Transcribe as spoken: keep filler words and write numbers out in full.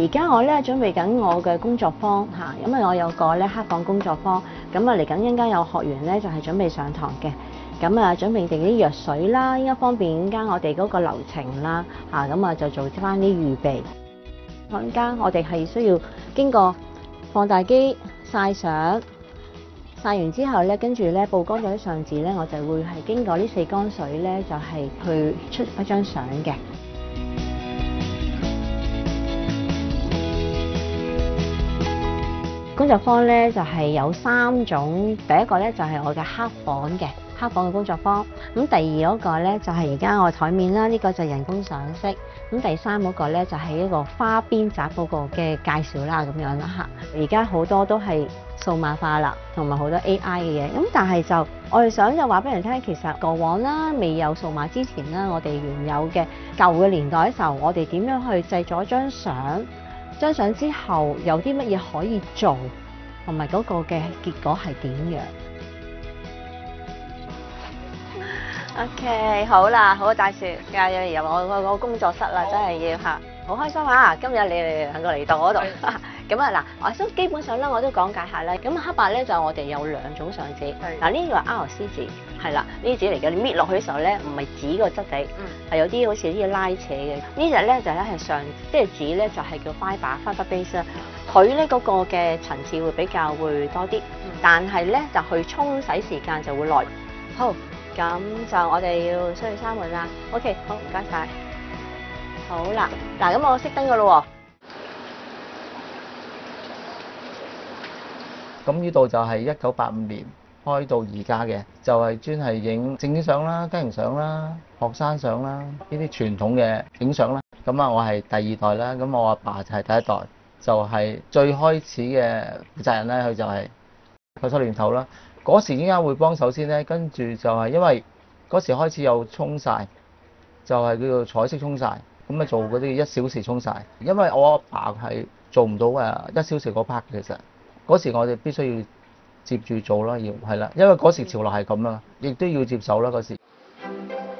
而家我咧準備緊我嘅工作坊嚇，因為我有個咧黑房工作坊，咁啊嚟緊應該有學員咧就係準備上堂嘅，咁啊準備定啲藥水啦，應該方便陣間我哋嗰個流程啦嚇，咁啊就做翻啲預備。陣間我哋係需要經過放大機曬相，曬完之後咧，跟住咧曝光咗啲相紙咧，我就會係經過呢四缸水咧，就係去出一張相嘅。工作坊咧就係有三種，第一個咧就係我嘅黑房嘅黑房嘅工作坊，咁第二嗰個咧就係而家我台面啦，呢個就係人工上色，咁第三嗰個咧就係一個花邊紮嗰個嘅介紹啦，咁樣啦嚇。而家好多都係數碼化啦，同埋好多 A I 嘅嘢，咁但係就我哋想就話俾人聽，其實過往啦未有數碼之前啦，我哋原有嘅舊嘅年代嘅時候，我哋點樣去製作一張相？張相之後有啲乜嘢可以做，同埋嗰個嘅結果係點樣 ？OK， 好啦，好大雪，加入入我個個工作室啦，真係要嚇，好開心啊！今日你哋兩個嚟到嗰度，咁啊嗱，我想基本上咧我都講解下咧，咁黑白咧就我哋有兩種相紙，嗱呢個係 R C 紙，係啦，呢啲紙嚟嘅，你搣落去嘅時候咧，唔係紙個質地，係、嗯、有啲好似啲拉扯嘅。呢隻咧就咧係上，即係紙咧就係叫 fiber fiber base 啦。佢咧嗰個嘅層次會比較會多啲，嗯、但係咧就去沖洗時間就會耐。好，咁就我哋要需要閂門啦。OK， 好，唔該晒。好啦，嗱咁我熄燈噶咯喎。 咁呢度就係一九八五年開到而家嘅，就係專係影證件相啦、家庭相啦、學生相啦，呢啲傳統嘅影相啦。咁啊，我係第二代啦，咁我阿爸就係第一代，就係最開始嘅負責人咧，佢就係九七年頭啦。嗰時點解會幫手先咧？跟住就係因為嗰時開始有沖曬，就係叫做彩色沖曬，咁啊做嗰啲一小時沖曬。因為我阿爸係做唔到誒一小時嗰 part 其實。嗰時我哋必須要接住做啦，要係啦，因為嗰時潮流係咁啊，亦都要接手啦嗰時。